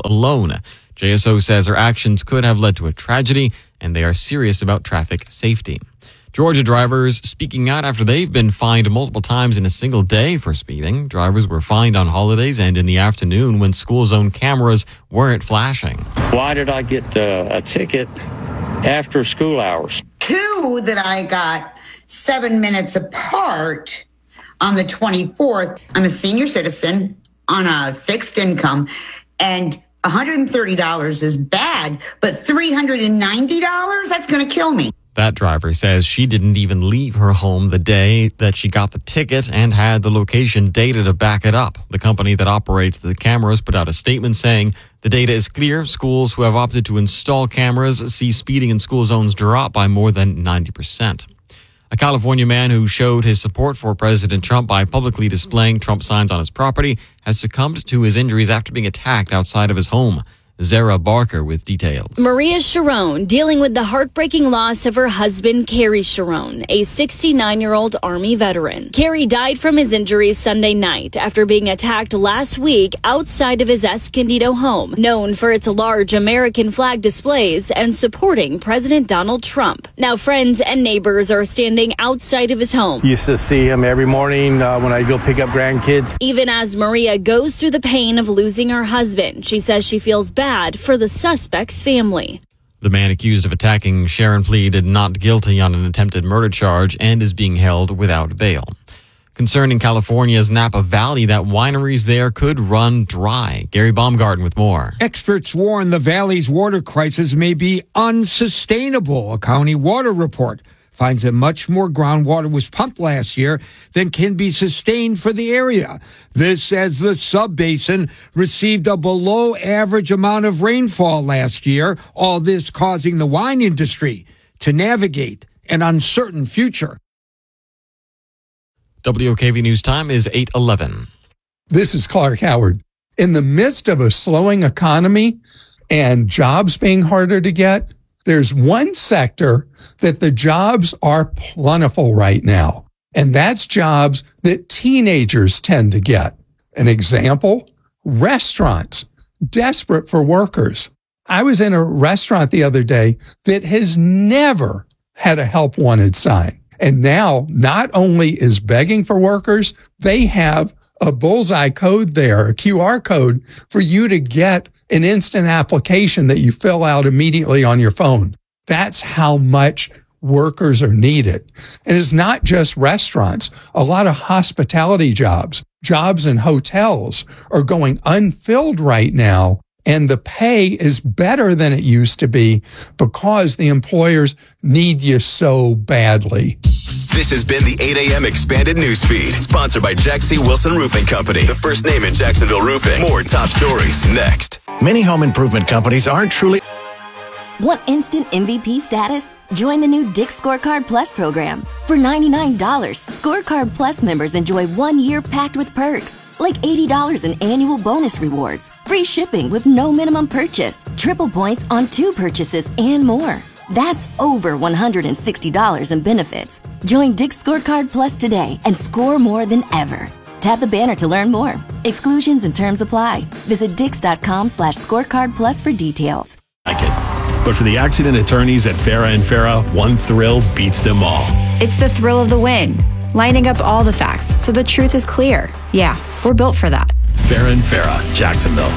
alone. JSO says her actions could have led to a tragedy, and they are serious about traffic safety. Georgia drivers speaking out after they've been fined multiple times in a single day for speeding. Drivers were fined on holidays and in the afternoon when school zone cameras weren't flashing. Why did I get a ticket after school hours? 2 that I got 7 minutes apart on the 24th. I'm a senior citizen on a fixed income, and $130 is bad, but $390, that's going to kill me. That driver says she didn't even leave her home the day that she got the ticket and had the location data to back it up. The company that operates the cameras put out a statement saying the data is clear. Schools who have opted to install cameras see speeding in school zones drop by more than 90%. A California man who showed his support for President Trump by publicly displaying Trump signs on his property has succumbed to his injuries after being attacked outside of his home. Zara Barker with details. Maria Sharon dealing with the heartbreaking loss of her husband, Kerry Sharon, a 69-year-old Army veteran. Kerry died from his injuries Sunday night after being attacked last week outside of his Escondido home, known for its large American flag displays and supporting President Donald Trump. Now friends and neighbors are standing outside of his home. Used to see him every morning when I go pick up grandkids. Even as Maria goes through the pain of losing her husband, she says she feels bad for the suspect's family. The man accused of attacking Sharon pleaded not guilty on an attempted murder charge and is being held without bail. Concerning California's Napa Valley, that wineries there could run dry. Gary Baumgarten with more. Experts warn the valley's water crisis may be unsustainable. A county water report finds that much more groundwater was pumped last year than can be sustained for the area. This as the sub-basin received a below-average amount of rainfall last year, all this causing the wine industry to navigate an uncertain future. WOKV News Time is 8:11. This is Clark Howard. In the midst of a slowing economy and jobs being harder to get, there's one sector that the jobs are plentiful right now, and that's jobs that teenagers tend to get. An example, restaurants, desperate for workers. I was in a restaurant the other day that has never had a help wanted sign. And now not only is begging for workers, they have a bullseye code there, a QR code for you to get an instant application that you fill out immediately on your phone. That's how much workers are needed. And it's not just restaurants. A lot of hospitality jobs in hotels are going unfilled right now. And the pay is better than it used to be because the employers need you so badly. This has been the 8 a.m. Expanded Newsfeed, sponsored by Jack C. Wilson Roofing Company, the first name in Jacksonville roofing. More top stories next. Many home improvement companies aren't truly... Want instant MVP status? Join the new Dick's Scorecard Plus program. For $99, Scorecard Plus members enjoy 1 year packed with perks, like $80 in annual bonus rewards, free shipping with no minimum purchase, triple points on 2 purchases, and more. That's over $160 in benefits. Join Dick's Scorecard Plus today and score more than ever. Tap the banner to learn more. Exclusions and terms apply. Visit Dix.com/scorecard plus for details. But for the accident attorneys at Farah and Farah, one thrill beats them all. It's the thrill of the win. Lining up all the facts so the truth is clear. Yeah, we're built for that. Farah and Farah, Jacksonville.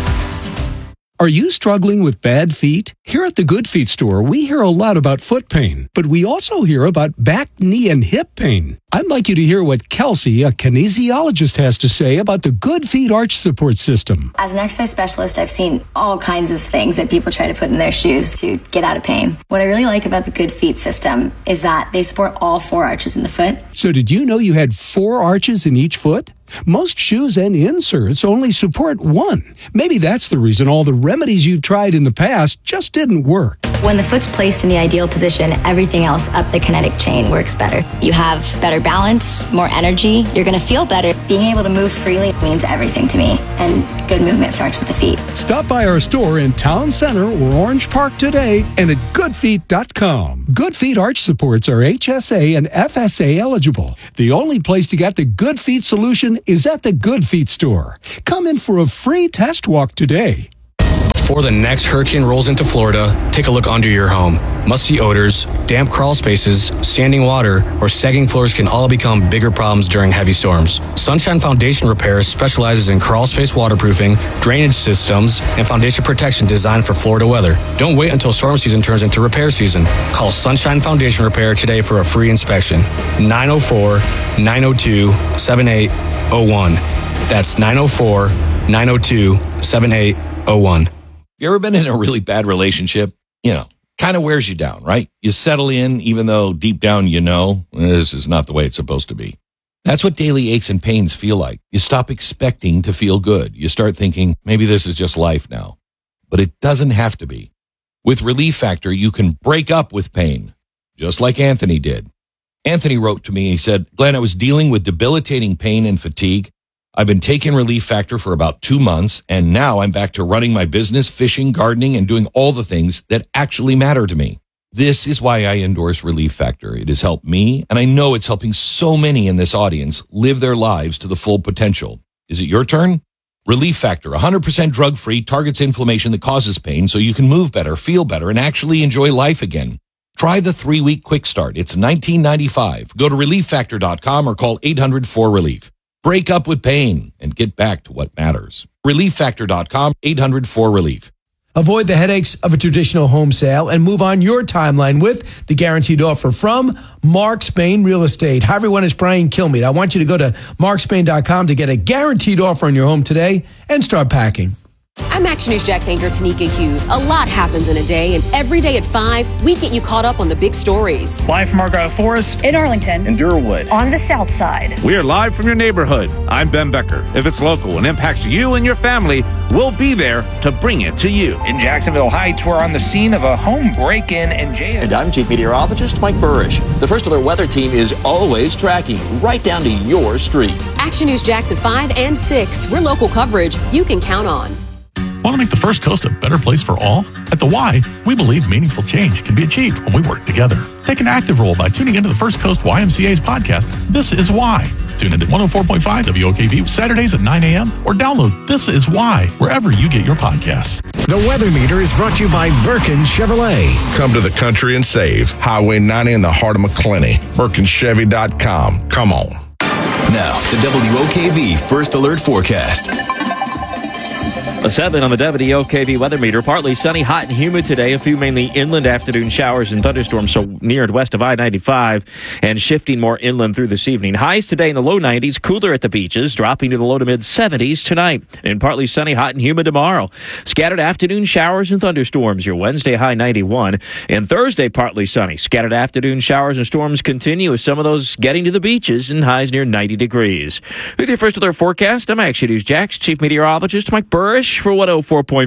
Are you struggling with bad feet? Here at the Good Feet store, we hear a lot about foot pain, but we also hear about back, knee, and hip pain. I'd like you to hear what Kelsey, a kinesiologist, has to say about the Good Feet Arch Support System. As an exercise specialist, I've seen all kinds of things that people try to put in their shoes to get out of pain. What I really like about the Good Feet system is that they support all 4 arches in the foot. So did you know you had 4 arches in each foot? Most shoes and inserts only support 1. Maybe that's the reason all the remedies you've tried in the past just didn't work. When the foot's placed in the ideal position, everything else up the kinetic chain works better. You have better balance, more energy. You're going to feel better. Being able to move freely means everything to me. And good movement starts with the feet. Stop by our store in Town Center or Orange Park today and at goodfeet.com. Good Feet Arch Supports are HSA and FSA eligible. The only place to get the Good Feet solution is at the Good Feet store. Come in for a free test walk today. Before the next hurricane rolls into Florida, take a look under your home. Musty odors, damp crawl spaces, standing water, or sagging floors can all become bigger problems during heavy storms. Sunshine Foundation Repairs specializes in crawl space waterproofing, drainage systems, and foundation protection designed for Florida weather. Don't wait until storm season turns into repair season. Call Sunshine Foundation Repair today for a free inspection. 904-902-7801. That's 904-902-7801. You ever been in a really bad relationship? Kind of wears you down, right? You settle in, even though deep down you know this is not the way it's supposed to be. That's what daily aches and pains feel like. You stop expecting to feel good. You start thinking, maybe this is just life now. But it doesn't have to be. With Relief Factor, you can break up with pain, just like Anthony did. Anthony wrote to me, he said, Glenn, I was dealing with debilitating pain and fatigue. I've been taking Relief Factor for about 2 months, and now I'm back to running my business, fishing, gardening, and doing all the things that actually matter to me. This is why I endorse Relief Factor. It has helped me, and I know it's helping so many in this audience live their lives to the full potential. Is it your turn? Relief Factor, 100% drug-free, targets inflammation that causes pain so you can move better, feel better, and actually enjoy life again. Try the 3-week quick start. It's $19.95. Go to ReliefFactor.com or call 800-4RELIEF. Break up with pain and get back to what matters. ReliefFactor.com, 800-4RELIEF. Avoid the headaches of a traditional home sale and move on your timeline with the guaranteed offer from Mark Spain Real Estate. Hi, everyone. It's Brian Kilmeade. I want you to go to markspain.com to get a guaranteed offer on your home today and start packing. I'm Action News Jax anchor Tanika Hughes. A lot happens in a day, and every day at 5, we get you caught up on the big stories. Live from Argyle Forest, in Arlington, in Durwood, on the south side. We are live from your neighborhood. I'm Ben Becker. If it's local and impacts you and your family, we'll be there to bring it to you. In Jacksonville Heights, we're on the scene of a home break-in and jail. And I'm Chief Meteorologist Mike Burrish. The First Alert Weather Team is always tracking right down to your street. Action News Jax at 5 and 6. We're local coverage you can count on. Want to make the First Coast a better place for all? At the Y, we believe meaningful change can be achieved when we work together. Take an active role by tuning into the First Coast YMCA's podcast, This Is Why. Tune in at 104.5 WOKV Saturdays at 9 a.m. or download This Is Why wherever you get your podcasts. The Weather Meter is brought to you by Birkin Chevrolet. Come to the country and save. Highway 90 in the heart of McClenny. BirkinChevy.com. Come on. Now, the WOKV First Alert Forecast. A 7 on the WOKV weather meter. Partly sunny, hot and humid today. A few mainly inland afternoon showers and thunderstorms so near and west of I-95 and shifting more inland through this evening. Highs today in the low 90s, cooler at the beaches, dropping to the low to mid 70s tonight. And partly sunny, hot and humid tomorrow. Scattered afternoon showers and thunderstorms. Your Wednesday high 91. And Thursday partly sunny. Scattered afternoon showers and storms continue with some of those getting to the beaches and highs near 90 degrees. With your First Alert forecast, I'm Action News Jax Chief Meteorologist Mike Burrish for 104.5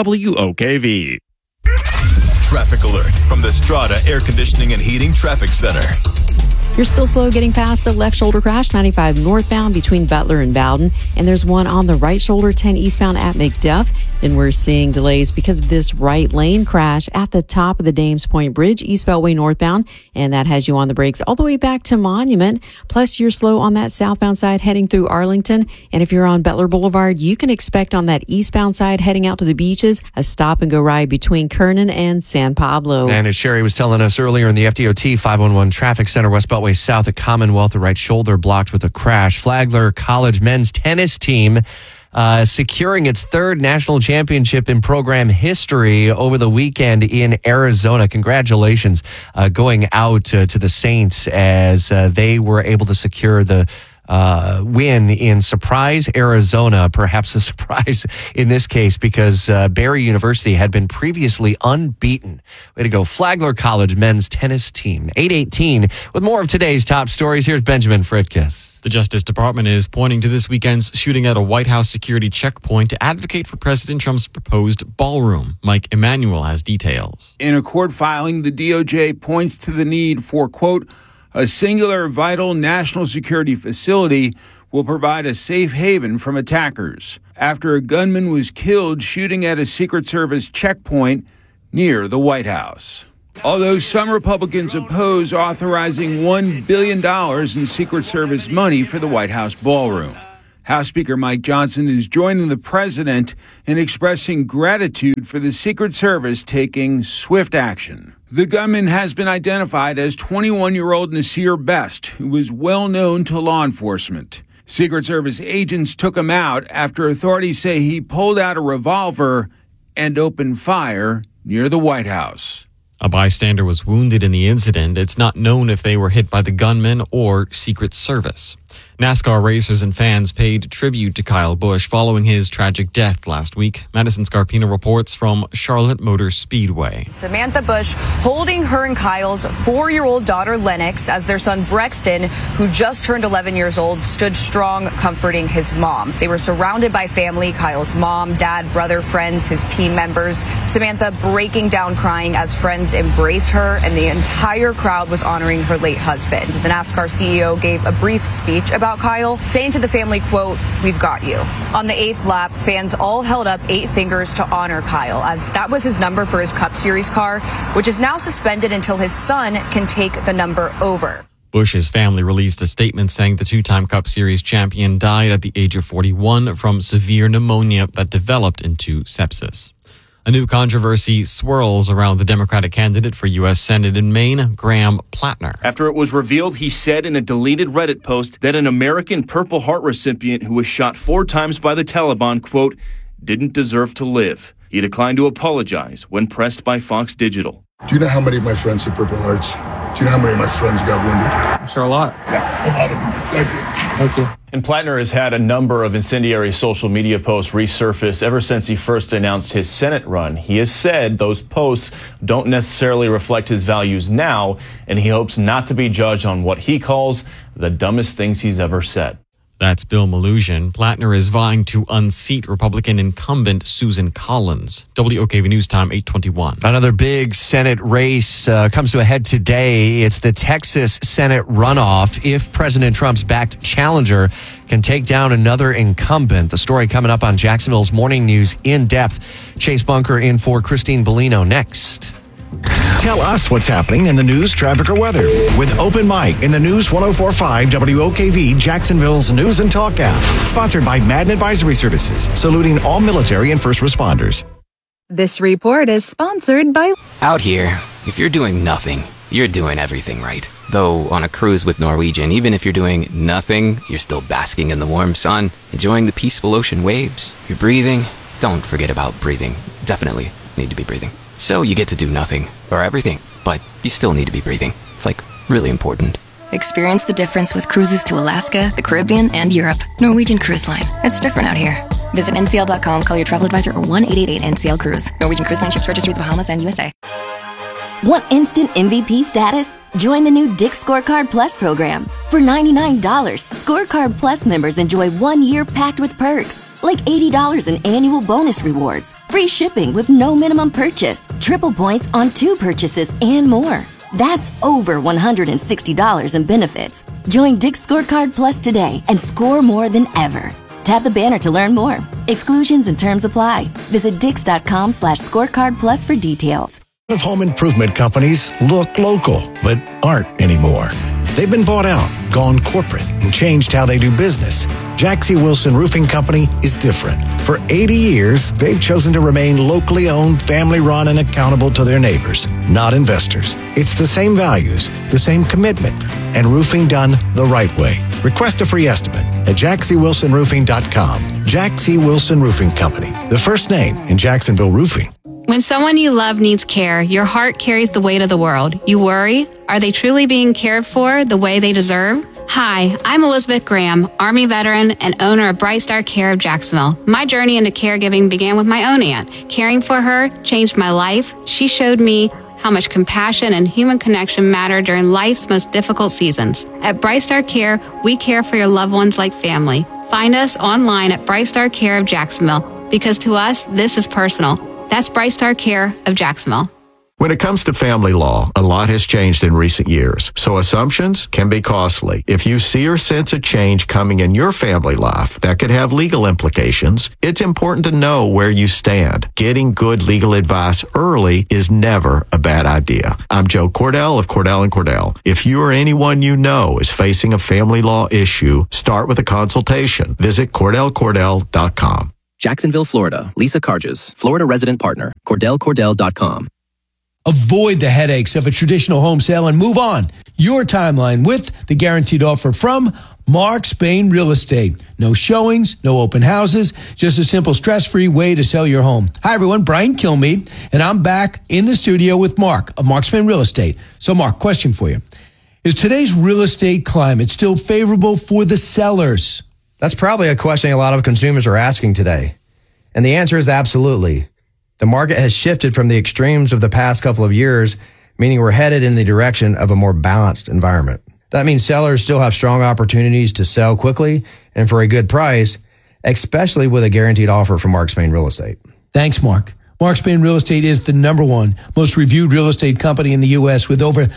WOKV. Traffic alert from the Strata Air Conditioning and Heating Traffic Center. You're still slow getting past a left shoulder crash, 95 northbound between Butler and Bowden. And there's one on the right shoulder, 10 eastbound at McDuff. Then we're seeing delays because of this right lane crash at the top of the Dames Point Bridge, East Beltway northbound. And that has you on the brakes all the way back to Monument. Plus, you're slow on that southbound side heading through Arlington. And if you're on Butler Boulevard, you can expect on that eastbound side heading out to the beaches, a stop and go ride between Kernan and San Pablo. And as Sherry was telling us earlier in the FDOT 511 Traffic Center, West Beltway south at Commonwealth, the right shoulder blocked with a crash. Flagler College men's tennis team securing its third national championship in program history over the weekend in Arizona. Congratulations going out to the Saints as they were able to secure the win in Surprise, Arizona. Perhaps a surprise in this case because Barry University had been previously unbeaten. Way to go, Flagler College men's tennis team. 8:18 with more of today's top stories. Here's Benjamin Fritkiss. The Justice Department is pointing to this weekend's shooting at a White House security checkpoint to advocate for President Trump's proposed ballroom. Mike Emanuel has details. In a court filing, the DOJ points to the need for, quote, a singular, vital national security facility will provide a safe haven from attackers after a gunman was killed shooting at a Secret Service checkpoint near the White House. Although some Republicans oppose authorizing $1 billion in Secret Service money for the White House ballroom. House Speaker Mike Johnson is joining the president in expressing gratitude for the Secret Service taking swift action. The gunman has been identified as 21-year-old Nasir Best, who was well known to law enforcement. Secret Service agents took him out after authorities say he pulled out a revolver and opened fire near the White House. A bystander was wounded in the incident. It's not known if they were hit by the gunman or Secret Service. NASCAR racers and fans paid tribute to Kyle Busch following his tragic death last week. Madison Scarpino reports from Charlotte Motor Speedway. Samantha Busch holding her and Kyle's 4-year-old daughter Lennox as their son Brexton, who just turned 11 years old, stood strong comforting his mom. They were surrounded by family, Kyle's mom, dad, brother, friends, his team members. Samantha breaking down crying as friends embrace her, and the entire crowd was honoring her late husband. The NASCAR CEO gave a brief speech about Kyle, saying to the family, quote, "We've got you." On the 8th lap, fans all held up 8 fingers to honor Kyle, as that was his number for his Cup Series car, which is now suspended until his son can take the number over. Busch's family released a statement saying the two-time Cup Series champion died at the age of 41 from severe pneumonia that developed into sepsis. A new controversy swirls around the Democratic candidate for U.S. Senate in Maine, Graham Plattner. After it was revealed, he said in a deleted Reddit post that an American Purple Heart recipient who was shot 4 times by the Taliban, quote, didn't deserve to live. He declined to apologize when pressed by Fox Digital. Do you know how many of my friends have Purple Hearts? Do you know how many of my friends got wounded? I'm sure a lot. Yeah, a lot of them. Thank you. Thank you. And Plattner has had a number of incendiary social media posts resurface ever since he first announced his Senate run. He has said those posts don't necessarily reflect his values now, and he hopes not to be judged on what he calls the dumbest things he's ever said. That's Bill Malhusian. Plattner is vying to unseat Republican incumbent Susan Collins. WOKV News Time, 8:21. Another big Senate race comes to a head today. It's the Texas Senate runoff. If President Trump's backed challenger can take down another incumbent. The story coming up on Jacksonville's Morning News in depth. Chase Bunker in for Christine Bellino next. Tell us what's happening in the news, traffic, or weather with Open Mic in the News 104.5 WOKV, Jacksonville's News and Talk app. Sponsored by Madden Advisory Services, saluting all military and first responders. This report is sponsored by... Out here, if you're doing nothing, you're doing everything right. Though on a cruise with Norwegian, even if you're doing nothing, you're still basking in the warm sun, enjoying the peaceful ocean waves. You're breathing. Don't forget about breathing. Definitely need to be breathing. So you get to do nothing, or everything, but you still need to be breathing. It's like really important. Experience the difference with cruises to Alaska, the Caribbean, and Europe. Norwegian Cruise Line. It's different out here. Visit ncl.com, call your travel advisor, or 1-888-NCL-CRUISE. Norwegian Cruise Line ships registry the Bahamas and USA. Want instant MVP status? Join the new Dick's Scorecard Plus program. For $99, Scorecard Plus members enjoy 1 year packed with perks. Like $80 in annual bonus rewards, free shipping with no minimum purchase, triple points on 2 purchases, and more. That's over $160 in benefits. Join Dick's Scorecard Plus today and score more than ever. Tap the banner to learn more. Exclusions and terms apply. Visit dix.com/scorecard plus for details. A lot of home improvement companies look local, but aren't anymore. They've been bought out, gone corporate, and changed how they do business. Jaxie Wilson Roofing Company is different. For 80 years, they've chosen to remain locally owned, family-run, and accountable to their neighbors, not investors. It's the same values, the same commitment, and roofing done the right way. Request a free estimate at JaxieWilsonRoofing.com. Jaxie Wilson Roofing Company, the first name in Jacksonville roofing. When someone you love needs care, your heart carries the weight of the world. You worry, are they truly being cared for the way they deserve? Hi, I'm Elizabeth Graham, Army veteran and owner of Bright Star Care of Jacksonville. My journey into caregiving began with my own aunt. Caring for her changed my life. She showed me how much compassion and human connection matter during life's most difficult seasons. At Bright Star Care, we care for your loved ones like family. Find us online at Bright Star Care of Jacksonville, because to us, this is personal. That's Bright Star Care of Jacksonville. When it comes to family law, a lot has changed in recent years, so assumptions can be costly. If you see or sense a change coming in your family life that could have legal implications, it's important to know where you stand. Getting good legal advice early is never a bad idea. I'm Joe Cordell of Cordell & Cordell. If you or anyone you know is facing a family law issue, start with a consultation. Visit CordellCordell.com. Jacksonville, Florida. Lisa Carges, Florida resident partner. CordellCordell.com. Avoid the headaches of a traditional home sale and move on your timeline with the guaranteed offer from Mark Spain Real Estate. No showings, no open houses, just a simple stress-free way to sell your home. Hi, everyone. Brian Kilmeade, and I'm back in the studio with Mark of Mark Spain Real Estate. So, Mark, question for you. Is today's real estate climate still favorable for the sellers? That's probably a question a lot of consumers are asking today. And the answer is absolutely. The market has shifted from the extremes of the past couple of years, meaning we're headed in the direction of a more balanced environment. That means sellers still have strong opportunities to sell quickly and for a good price, especially with a guaranteed offer from Mark Spain Real Estate. Thanks, Mark. Mark Spain Real Estate is the #1 most reviewed real estate company in the U.S. with over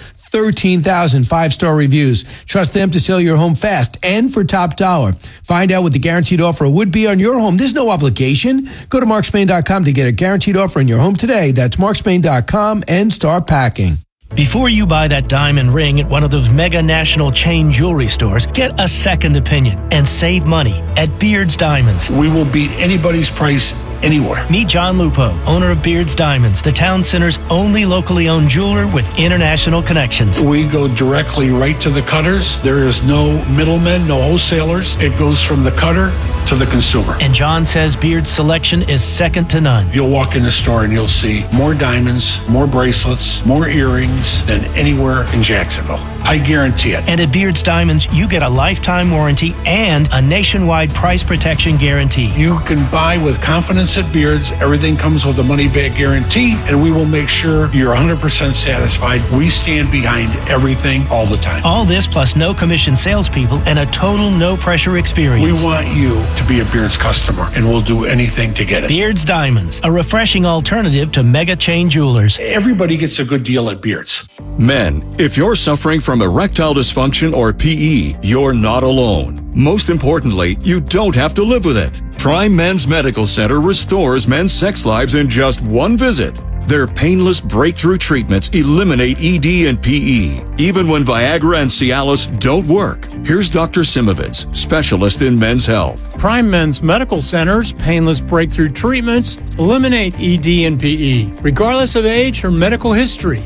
13,000 five-star reviews. Trust them to sell your home fast and for top dollar. Find out what the guaranteed offer would be on your home. There's no obligation. Go to markspain.com to get a guaranteed offer on your home today. That's markspain.com and start packing. Before you buy that diamond ring at one of those mega national chain jewelry stores, get a second opinion and save money at Beard's Diamonds. We will beat anybody's price anywhere. Meet John Lupo, owner of Beard's Diamonds, the town center's only locally owned jeweler with international connections. We go directly right to the cutters. There is no middlemen, no wholesalers. It goes from the cutter to the consumer. And John says Beard's selection is second to none. You'll walk in the store and you'll see more diamonds, more bracelets, more earrings than anywhere in Jacksonville. I guarantee it. And at Beard's Diamonds, you get a lifetime warranty and a nationwide price protection guarantee. You can buy with confidence at Beard's. Everything comes with a money-back guarantee, and we will make sure you're 100% satisfied. We stand behind everything all the time. All this plus no commission salespeople and a total no-pressure experience. We want you to be a Beard's customer, and we'll do anything to get it. Beard's Diamonds, a refreshing alternative to mega chain jewelers. Everybody gets a good deal at Beard's. Men, if you're suffering from erectile dysfunction or PE, you're not alone. Most importantly, you don't have to live with it. Prime Men's Medical Center restores men's sex lives in just one visit. Their painless breakthrough treatments eliminate ED and PE, even when Viagra and Cialis don't work. Here's Dr. Simovitz, specialist in men's health. Prime Men's Medical Center's painless breakthrough treatments eliminate ED and PE, regardless of age or medical history.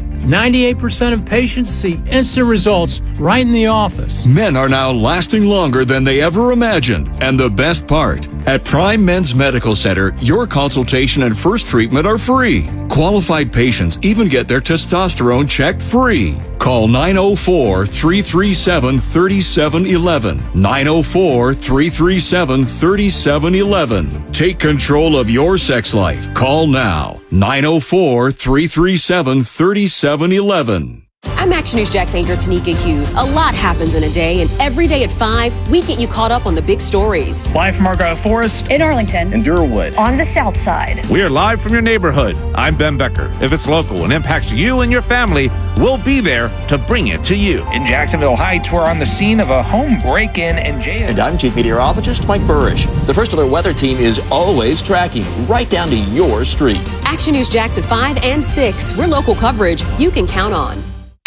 98% of patients see instant results right in the office. Men are now lasting longer than they ever imagined. And the best part, at Prime Men's Medical Center, your consultation and first treatment are free. Qualified patients even get their testosterone checked free. Call 904-337-3711. 904-337-3711. Take control of your sex life. Call now. 904-337-3711. I'm Action News Jax anchor Tanika Hughes. A lot happens in a day, and every day at 5, we get you caught up on the big stories. Live from Argyle Forest, in Arlington, in Durwood, on the south side. We are live from your neighborhood. I'm Ben Becker. If it's local and impacts you and your family, we'll be there to bring it to you. In Jacksonville Heights, we're on the scene of a home break-in and jail. And I'm Chief Meteorologist Mike Burrish. The First Alert Weather Team is always tracking right down to your street. Action News Jax at 5 and 6. We're local coverage you can count on.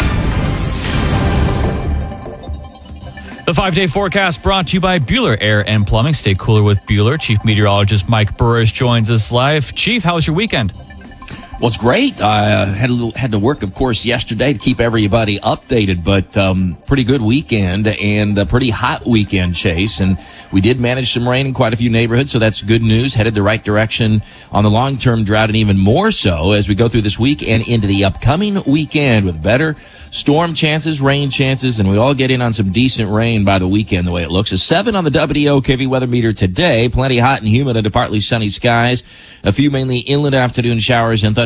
The 5-day forecast brought to you by Bueller Air and Plumbing. Stay cooler with Bueller. Chief Meteorologist Mike Burrish joins us live. Chief, how was your weekend? Well, it's great. I had to work, of course, yesterday to keep everybody updated, but pretty good weekend and a pretty hot weekend, Chase. And we did manage some rain in quite a few neighborhoods, so that's good news. Headed the right direction on the long-term drought, and even more so as we go through this week and into the upcoming weekend with better storm chances, rain chances, and we all get in on some decent rain by the weekend, the way it looks. A 7 on the WOKV weather meter today. Plenty hot and humid under partly sunny skies. A few mainly inland afternoon showers and thunderstorms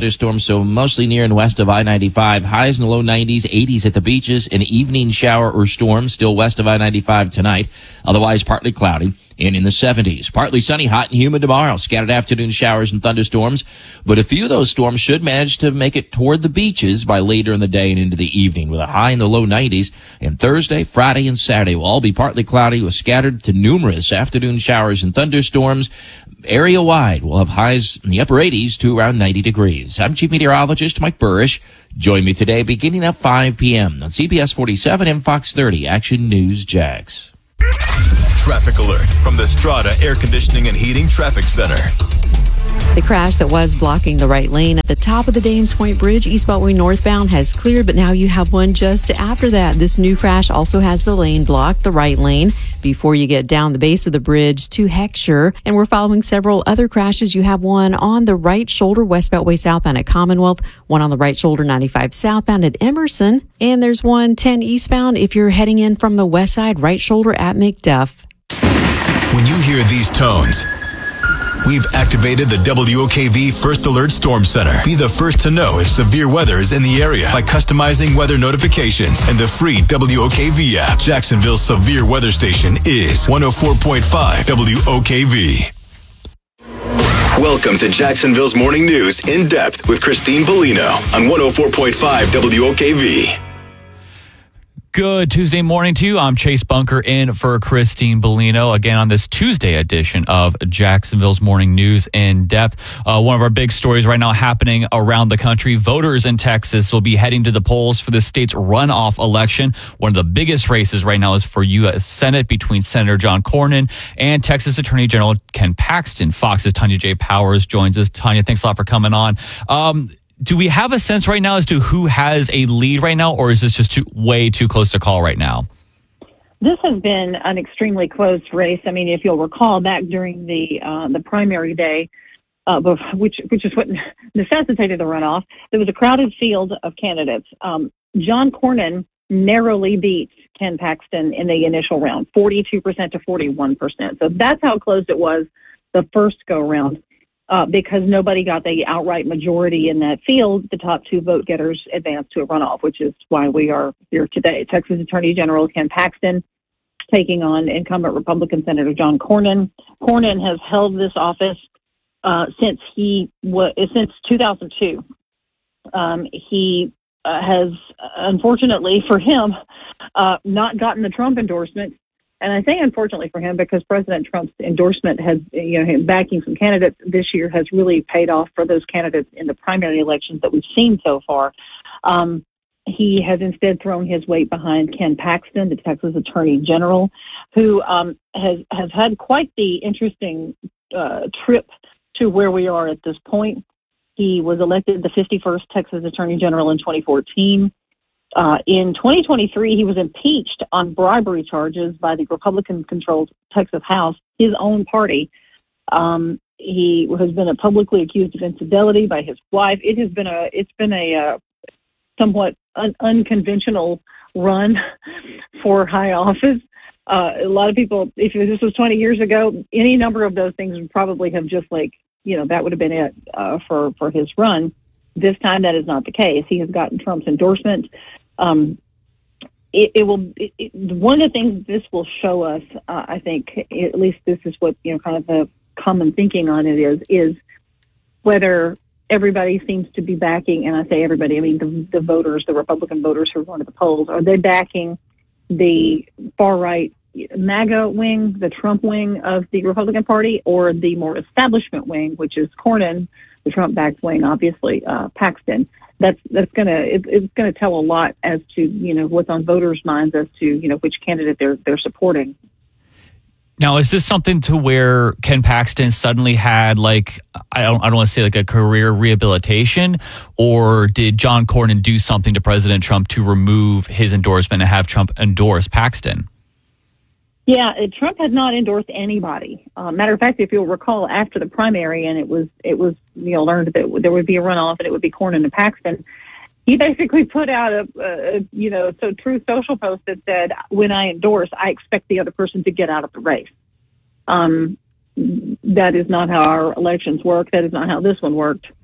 thunderstorms, so mostly near and west of I-95. Highs in the low 90s, 80s at the beaches. An evening shower or storm still west of I-95 tonight. Otherwise, partly cloudy. And in the 70s. Partly sunny, hot and humid tomorrow. Scattered afternoon showers and thunderstorms. But a few of those storms should manage to make it toward the beaches by later in the day and into the evening, with a high in the low 90s. And Thursday, Friday, and Saturday will all be partly cloudy with scattered to numerous afternoon showers and thunderstorms. Area-wide, we'll have highs in the upper 80s to around 90 degrees. I'm Chief Meteorologist Mike Burrish. Join me today beginning at 5 p.m. on CBS 47 and Fox 30 Action News Jax. Traffic alert from the Strata Air Conditioning and Heating Traffic Center. The crash that was blocking the right lane at the top of the Dames Point Bridge, East Beltway northbound, has cleared, but now you have one just after that. This new crash also has the lane blocked, the right lane, before you get down the base of the bridge to Heckscher. And we're following several other crashes. You have one on the right shoulder, West Beltway southbound at Commonwealth, one on the right shoulder, 95 southbound at Emerson, and there's one 10 eastbound if you're heading in from the west side, right shoulder at McDuff. When you hear these tones, we've activated the WOKV First Alert Storm Center. Be the first to know if severe weather is in the area by customizing weather notifications and the free WOKV app. Jacksonville's severe weather station is 104.5 WOKV. Welcome to Jacksonville's Morning News in Depth with Christine Bellino on 104.5 WOKV. Good Tuesday morning to you. I'm Chase Bunker in for Christine Bellino again on this Tuesday edition of Jacksonville's Morning News in Depth. One of our big stories right now happening around the country. Voters in Texas will be heading to the polls for the state's runoff election. One of the biggest races right now is for U.S. Senate between Senator John Cornyn and Texas Attorney General Ken Paxton. Fox's Tanya J. Powers joins us. Tanya, thanks a lot for coming on. Do we have a sense right now as to who has a lead right now, or is this just way too close to call right now? This has been an extremely close race. I mean, if you'll recall back during the primary day, which is what necessitated the runoff, there was a crowded field of candidates. John Cornyn narrowly beat Ken Paxton in the initial round, 42% to 41%. So that's how close it was the first go round. Because nobody got the outright majority in that field, the top two vote getters advanced to a runoff, which is why we are here today. Texas Attorney General Ken Paxton taking on incumbent Republican Senator John Cornyn. Cornyn has held this office since 2002. He has, unfortunately for him, not gotten the Trump endorsement. And I say unfortunately for him because President Trump's endorsement has, him backing some candidates this year has really paid off for those candidates in the primary elections that we've seen so far. He has instead thrown his weight behind Ken Paxton, the Texas Attorney General, who has had quite the interesting trip to where we are at this point. He was elected the 51st Texas Attorney General in 2014. In 2023, he was impeached on bribery charges by the Republican-controlled Texas House, his own party. He has been publicly accused of infidelity by his wife. It's been a somewhat unconventional run for high office. A lot of people, if this was 20 years ago, any number of those things would probably have just that would have been it for his run. This time, that is not the case. He has gotten Trump's endorsement. One of the things this will show us, I think, at least this is what, kind of the common thinking on it is whether everybody seems to be backing, and I say everybody, I mean the voters, the Republican voters who are going to the polls, are they backing the far-right MAGA wing, the Trump wing of the Republican Party, or the more establishment wing, which is Cornyn, the Trump-backed wing, obviously, Paxton. It's gonna tell a lot as to what's on voters' minds as to which candidate they're supporting. Now, is this something to where Ken Paxton suddenly had I don't want to say a career rehabilitation, or did John Cornyn do something to President Trump to remove his endorsement and have Trump endorse Paxton? Yeah, Trump had not endorsed anybody. Matter of fact, if you'll recall, after the primary, and it was learned that there would be a runoff and it would be Cornyn and Paxton, he basically put out a Truth Social post that said, "When I endorse, I expect the other person to get out of the race." That is not how our elections work. That is not how this one worked.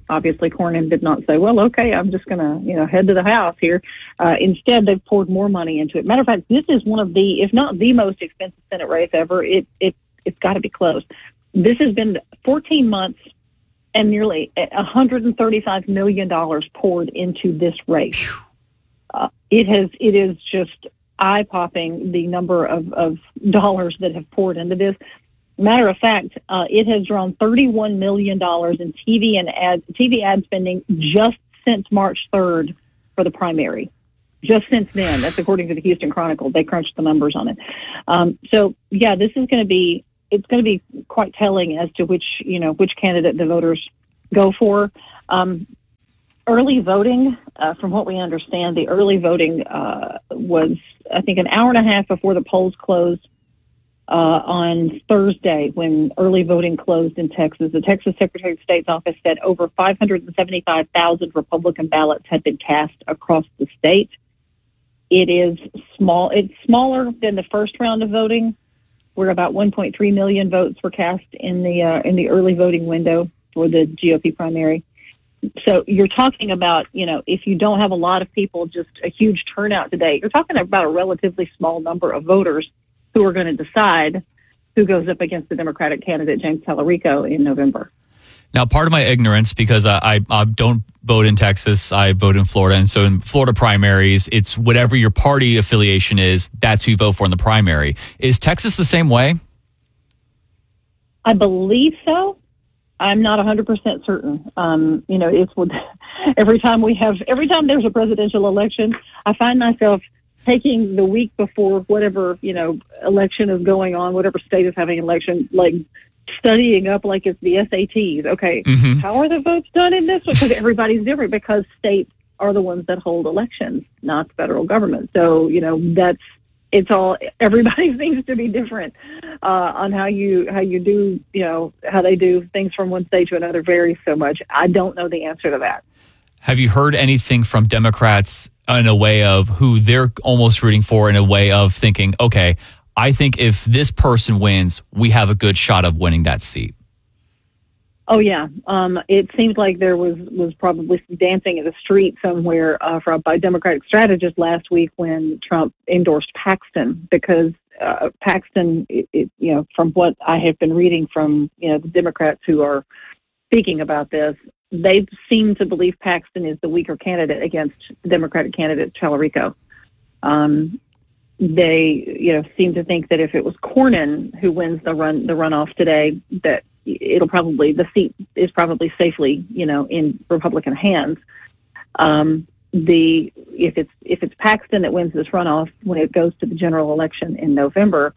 Obviously, Cornyn did not say, well, okay, I'm just going to, head to the House here. Instead, they've poured more money into it. Matter of fact, this is one of the, if not the most expensive Senate race ever. It's got to be close. This has been 14 months and nearly $135 million poured into this race. It is just eye-popping, the number of dollars that have poured into this. Matter of fact, it has drawn $31 million in TV ad spending just since March 3rd for the primary. Just since then, that's according to the Houston Chronicle. They crunched the numbers on it. So yeah, this is going to be quite telling as to which candidate the voters go for. Early voting, from what we understand, the early voting was, I think, an hour and a half before the polls closed. On Thursday, when early voting closed in Texas, the Texas Secretary of State's office said over 575,000 Republican ballots had been cast across the state. It is small. It's smaller than the first round of voting, where about 1.3 million votes were cast in the early voting window for the GOP primary. So you're talking about, if you don't have a lot of people, just a huge turnout today, you're talking about a relatively small number of voters who are going to decide who goes up against the Democratic candidate, James Tallarico, in November. Now, part of my ignorance, because I don't vote in Texas, I vote in Florida. And so in Florida primaries, it's whatever your party affiliation is, that's who you vote for in the primary. Is Texas the same way? I believe so. I'm not 100% certain. It's every time there's a presidential election, I find myself taking the week before whatever, election is going on, whatever state is having an election, like studying up like it's the SATs. Okay, How are the votes done in this one? Because everybody's different, because states are the ones that hold elections, not the federal government. So, everybody seems to be different on how you do, how they do things from one state to another varies so much. I don't know the answer to that. Have you heard anything from Democrats in a way of who they're almost rooting for, in a way of thinking, okay, I think if this person wins, we have a good shot of winning that seat? Oh, yeah. It seems like there was probably some dancing in the street somewhere by Democratic strategists last week when Trump endorsed Paxton, because Paxton, from what I have been reading from, the Democrats who are speaking about this, they seem to believe Paxton is the weaker candidate against the Democratic candidate, Tallarico. They, seem to think that if it was Cornyn who wins the runoff today, that the seat is probably safely, in Republican hands. If it's Paxton that wins this runoff when it goes to the general election in November,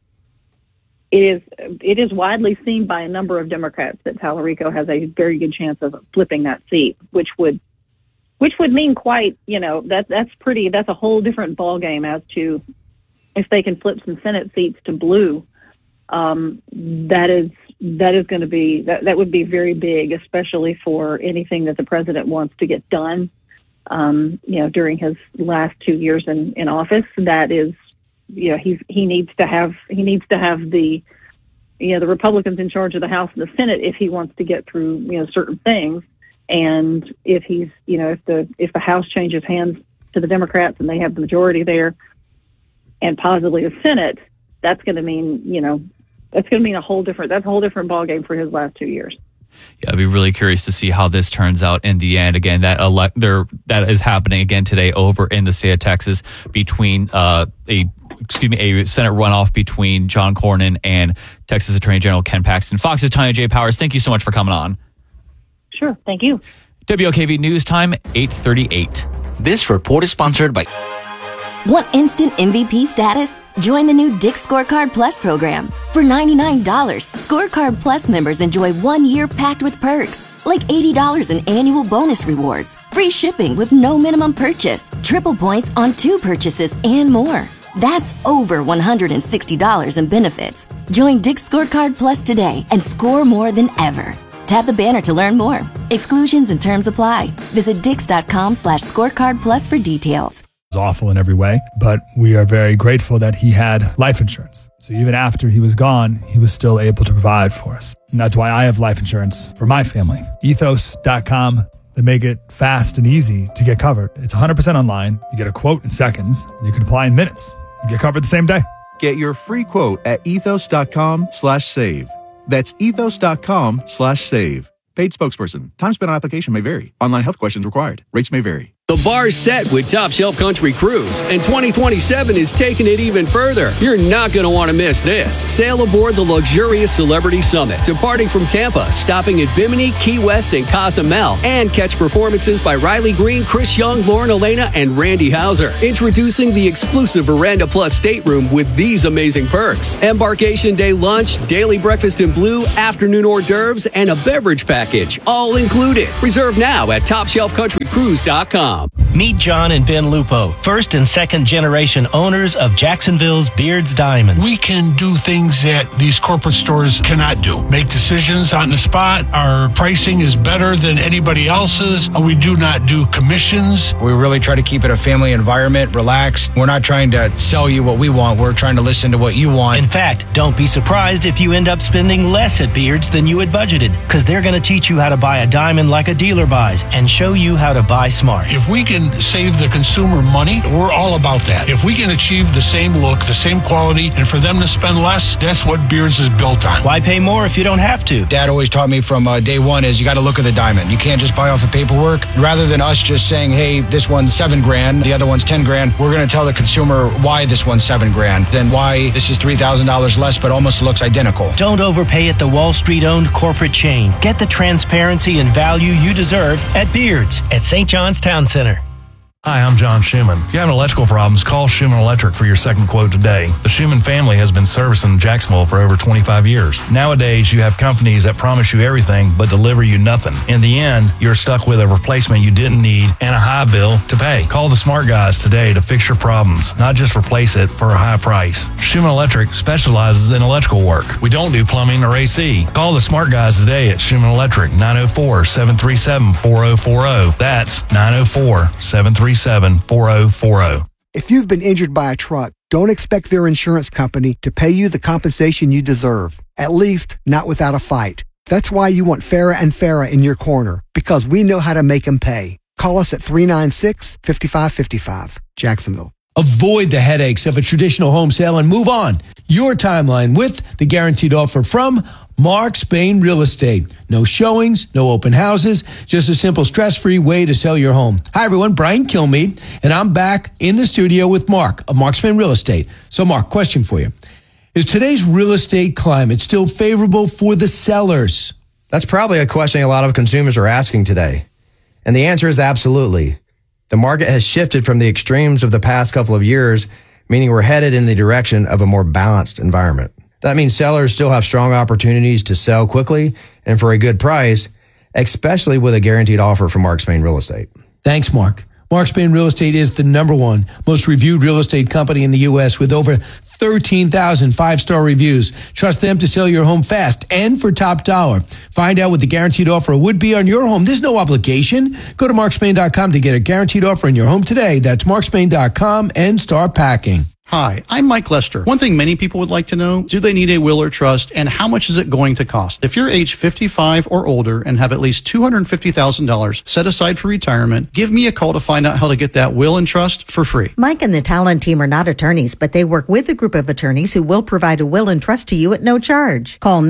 it is widely seen by a number of Democrats that Tallarico has a very good chance of flipping that seat, which would mean quite, that's a whole different ballgame as to if they can flip some Senate seats to blue. That is going to be, that would be very big, especially for anything that the president wants to get done, during his last 2 years in office. That is, he needs to have the Republicans in charge of the House and the Senate if he wants to get through, certain things. And if he's, if the House changes hands to the Democrats and they have the majority there, and possibly the Senate, that's going to mean, a whole different ballgame for his last 2 years. Yeah, I'd be really curious to see how this turns out in the end. Again, that is happening again today over in the state of Texas between a Senate runoff between John Cornyn and Texas Attorney General Ken Paxton. Fox's Tanya J. Powers, thank you so much for coming on. Sure, thank you. WOKV News Time, 8:38. This report is sponsored by... Want instant MVP status? Join the new Dick's Scorecard Plus program. For $99, Scorecard Plus members enjoy 1 year packed with perks, like $80 in annual bonus rewards, free shipping with no minimum purchase, triple points on 2 purchases, and more. That's over $160 in benefits. Join Dick's Scorecard Plus today and score more than ever. Tap the banner to learn more. Exclusions and terms apply. Visit dix.com/scorecardplus for details. Awful in every way, but we are very grateful that he had life insurance. So even after he was gone, he was still able to provide for us. And that's why I have life insurance for my family. Ethos.com, They make it fast and easy to get covered. It's 100% online. You get a quote in seconds, and you can apply in minutes. You get covered the same day. Get your free quote at ethos.com/save. That's ethos.com/save. Paid spokesperson. Time spent on application may vary. Online health questions required. Rates may vary. The bar's set with Top Shelf Country Cruise, and 2027 is taking it even further. You're not going to want to miss this. Sail aboard the luxurious Celebrity Summit, departing from Tampa, stopping at Bimini, Key West, and Cozumel, and catch performances by Riley Green, Chris Young, Lauren Elena, and Randy Hauser. Introducing the exclusive Veranda Plus stateroom with these amazing perks: embarkation day lunch, daily breakfast in blue, afternoon hors d'oeuvres, and a beverage package, all included. Reserve now at TopShelfCountryCruise.com. Meet John and Ben Lupo, first and second generation owners of Jacksonville's Beards Diamonds. We can do things that these corporate stores cannot do. Make decisions on the spot. Our pricing is better than anybody else's. We do not do commissions. We really try to keep it a family environment, relaxed. We're not trying to sell you what we want. We're trying to listen to what you want. In fact, don't be surprised if you end up spending less at Beards than you had budgeted, because they're going to teach you how to buy a diamond like a dealer buys and show you how to buy smart. If we can save the consumer money, we're all about that. If we can achieve the same look, the same quality, and for them to spend less, that's what Beards is built on. Why pay more if you don't have to? Dad always taught me from day one is you got to look at the diamond. You can't just buy off the paperwork. Rather than us just saying, hey, this one's $7,000, the other one's $10,000, we're going to tell the consumer why this one's $7,000 and why this is $3,000 less but almost looks identical. Don't overpay at the Wall Street-owned corporate chain. Get the transparency and value you deserve at Beards at St. John's Town Center. Hi, I'm John Schumann. If you're having electrical problems, call Schumann Electric for your second quote today. The Schumann family has been servicing Jacksonville for over 25 years. Nowadays, you have companies that promise you everything but deliver you nothing. In the end, you're stuck with a replacement you didn't need and a high bill to pay. Call the smart guys today to fix your problems, not just replace it for a high price. Schumann Electric specializes in electrical work. We don't do plumbing or AC. Call the smart guys today at Schumann Electric, 904-737-4040. That's 904-737-4040. If you've been injured by a truck, don't expect their insurance company to pay you the compensation you deserve, at least not without a fight. That's why you want Farah and Farah in your corner, because we know how to make them pay. Call us at 396-5555, Jacksonville. Avoid the headaches of a traditional home sale and move on your timeline with the guaranteed offer from Mark Spain Real Estate. No showings, no open houses, just a simple stress-free way to sell your home. Hi, everyone. Brian Kilmeade, and I'm back in the studio with Mark of Mark Spain Real Estate. So, Mark, question for you. Is today's real estate climate still favorable for the sellers? That's probably a question a lot of consumers are asking today. And the answer is absolutely. The market has shifted from the extremes of the past couple of years, meaning we're headed in the direction of a more balanced environment. That means sellers still have strong opportunities to sell quickly and for a good price, especially with a guaranteed offer from Mark Spain Real Estate. Thanks, Mark. Mark Spain Real Estate is the #1 most reviewed real estate company in the U.S. with over 13,000 five-star reviews. Trust them to sell your home fast and for top dollar. Find out what the guaranteed offer would be on your home. There's no obligation. Go to markspain.com to get a guaranteed offer in your home today. That's markspain.com and start packing. Hi, I'm Mike Lester. One thing many people would like to know, do they need a will or trust, and how much is it going to cost? If you're age 55 or older and have at least $250,000 set aside for retirement, give me a call to find out how to get that will and trust for free. Mike and the Talent team are not attorneys, but they work with a group of attorneys who will provide a will and trust to you at no charge. Call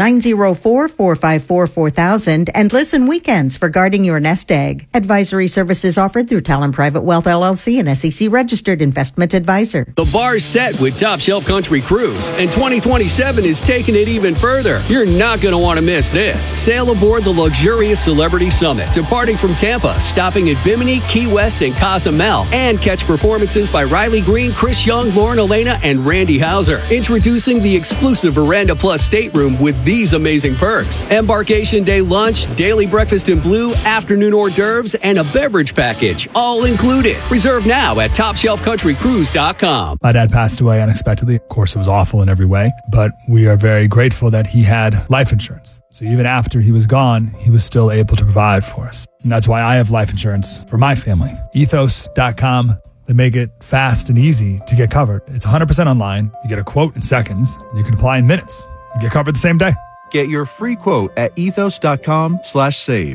904-454-4000 and listen weekends for guarding your nest egg. Advisory services offered through Talent Private Wealth LLC, an SEC registered investment advisor. The bar's set with Top Shelf Country Cruise, and 2027 is taking it even further. You're not going to want to miss this. Sail aboard the luxurious Celebrity Summit, departing from Tampa, stopping at Bimini, Key West, and Cozumel, and catch performances by Riley Green, Chris Young, Lauren Elena, and Randy Hauser. Introducing the exclusive Veranda Plus stateroom with these amazing perks: embarkation day lunch, daily breakfast in blue, afternoon hors d'oeuvres, and a beverage package, all included. Reserve now at TopShelfCountryCruise.com. My dad passed away unexpectedly. Of course, it was awful in every way, but we are very grateful that he had life insurance. So even after he was gone, he was still able to provide for us. And that's why I have life insurance for my family. Ethos.com. They make it fast and easy to get covered. It's 100% online. You get a quote in seconds, and you can apply in minutes. You get covered the same day. Get your free quote at ethos.com/save.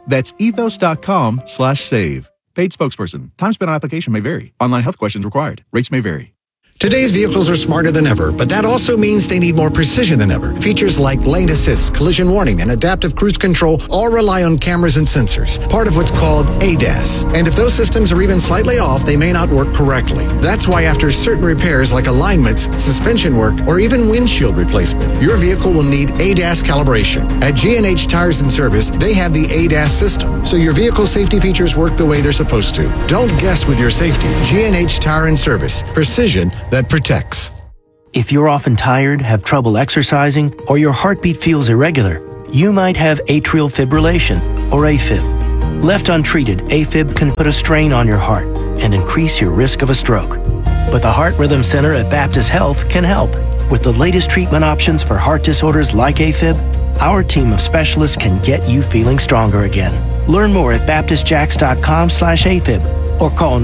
That's ethos.com/save. Paid spokesperson. Time spent on application may vary. Online health questions required. Rates may vary. Today's vehicles are smarter than ever, but that also means they need more precision than ever. Features like lane assist, collision warning, and adaptive cruise control all rely on cameras and sensors, part of what's called ADAS. And if those systems are even slightly off, they may not work correctly. That's why after certain repairs like alignments, suspension work, or even windshield replacement, your vehicle will need ADAS calibration. At G&H Tires and Service, they have the ADAS system, so your vehicle safety features work the way they're supposed to. Don't guess with your safety. G&H Tire and Service. Precision that protects. If you're often tired, have trouble exercising, or your heartbeat feels irregular, you might have atrial fibrillation, or AFib. Left untreated, AFib can put a strain on your heart and increase your risk of a stroke. But the Heart Rhythm Center at Baptist Health can help. With the latest treatment options for heart disorders like AFib, our team of specialists can get you feeling stronger again. Learn more at baptistjacks.com/AFib or call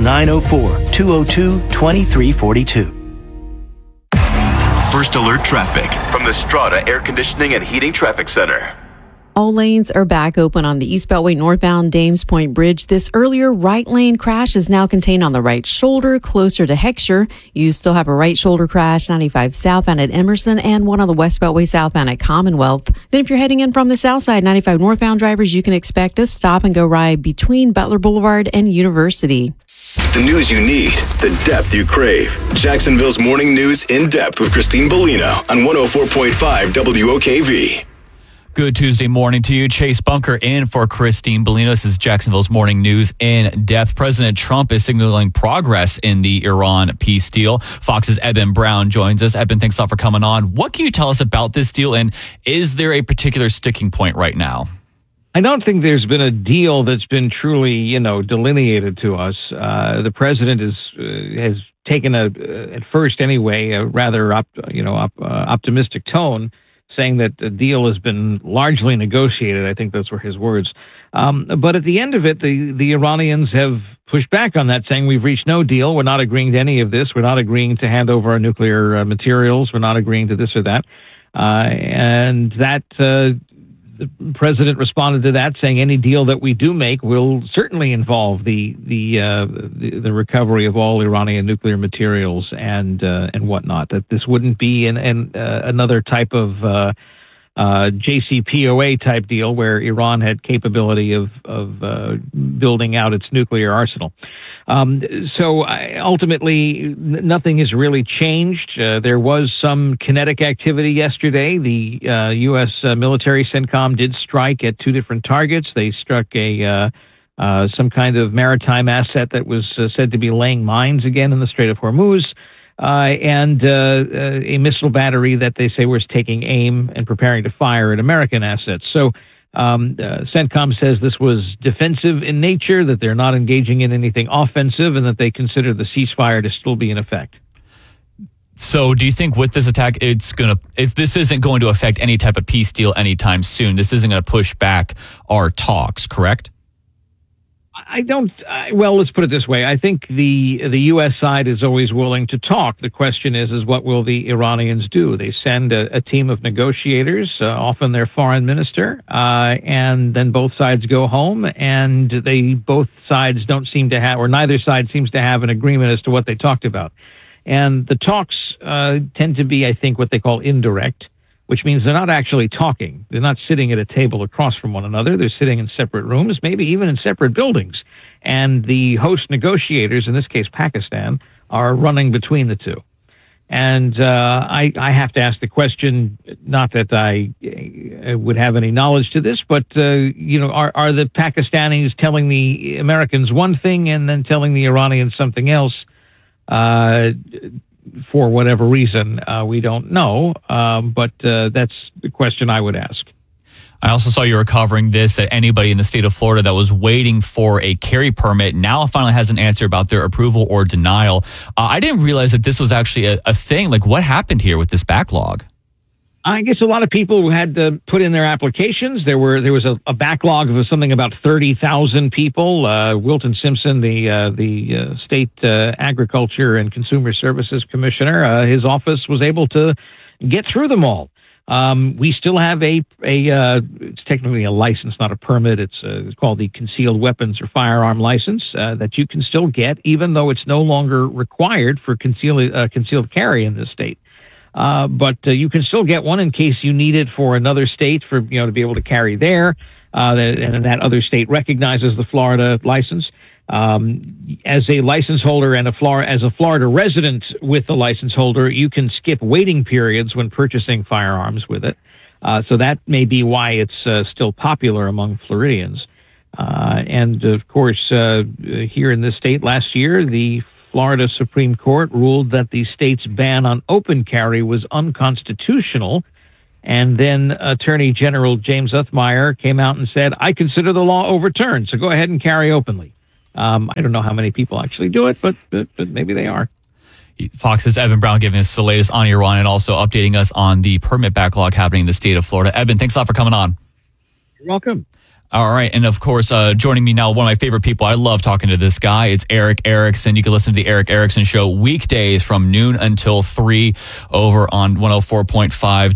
904-202-2342. First Alert Traffic from the Strata Air Conditioning and Heating Traffic Center. All lanes are back open on the East Beltway northbound Dames Point Bridge. This earlier right lane crash is now contained on the right shoulder closer to Heckscher. You still have a right shoulder crash, 95 southbound at Emerson, and one on the West Beltway southbound at Commonwealth. Then if you're heading in from the south side, 95 northbound drivers, you can expect a stop and go ride between Butler Boulevard and University. The news you need, the depth you crave. Jacksonville's Morning News in Depth with Christine Bellino on 104.5 WOKV. Good Tuesday morning to you. Chase Bunker in for Christine Bellino. This is Jacksonville's Morning News in Depth. President Trump is signaling progress in the Iran peace deal. Fox's Eben Brown joins us. Eben, thanks a lot for coming on. What can you tell us about this deal, and is there a particular sticking point right now? I don't think there's been a deal that's been truly, delineated to us. The president has taken at first anyway, a rather optimistic tone, saying that the deal has been largely negotiated. I think those were his words. But at the end of it, the Iranians have pushed back on that, saying we've reached no deal. We're not agreeing to any of this. We're not agreeing to hand over our nuclear materials. We're not agreeing to this or that. And that the president responded to that, saying any deal that we do make will certainly involve the recovery of all Iranian nuclear materials and whatnot. That this wouldn't be another type of JCPOA type deal where Iran had capability of building out its nuclear arsenal. So ultimately, nothing has really changed. There was some kinetic activity yesterday. The U.S. military CENTCOM did strike at two different targets. They struck some kind of maritime asset that was said to be laying mines again in the Strait of Hormuz, and a missile battery that they say was taking aim and preparing to fire at American assets. So CENTCOM says this was defensive in nature, that they're not engaging in anything offensive, and that they consider the ceasefire to still be in effect. So do you think with this attack, this isn't going to affect any type of peace deal anytime soon? This isn't going to push back our talks, correct? Well, let's put it this way. I think the U.S. side is always willing to talk. The question is what will the Iranians do? They send a team of negotiators, often their foreign minister, and then both sides go home, and both sides don't seem to have, or neither side seems to have an agreement as to what they talked about. And the talks tend to be, I think, what they call indirect, which means they're not actually talking. They're not sitting at a table across from one another. They're sitting in separate rooms, maybe even in separate buildings. And the host negotiators, in this case Pakistan, are running between the two. And I have to ask the question, not that I would have any knowledge to this, but, are the Pakistanis telling the Americans one thing and then telling the Iranians something else? For whatever reason, we don't know, but that's the question I would ask. I also saw you were covering this, that anybody in the state of Florida that was waiting for a carry permit now finally has an answer about their approval or denial. I didn't realize that this was actually a thing. Like, what happened here with this backlog? I guess a lot of people had to put in their applications. There was a backlog of something about 30,000 people. Wilton Simpson, the state agriculture and consumer services commissioner, his office was able to get through them all. We still have it's technically a license, not a permit. It's called the concealed weapons or firearm license that you can still get, even though it's no longer required for concealed carry in this state. But you can still get one in case you need it for another state to be able to carry there. And that other state recognizes the Florida license. As a license holder and as a Florida resident with the license holder, you can skip waiting periods when purchasing firearms with it. So that may be why it's still popular among Floridians. And of course, here in this state last year, the Florida Supreme Court ruled that the state's ban on open carry was unconstitutional. And then Attorney General James Othmeyer came out and said, I consider the law overturned, so go ahead and carry openly. I don't know how many people actually do it, but maybe they are. Fox's Evan Brown giving us the latest on Iran and also updating us on the permit backlog happening in the state of Florida. Evan, thanks a lot for coming on. You're welcome. All right. And of course, joining me now, one of my favorite people. I love talking to this guy. It's Erick Erickson. You can listen to the Erick Erickson Show weekdays from noon until 3 over on 104.5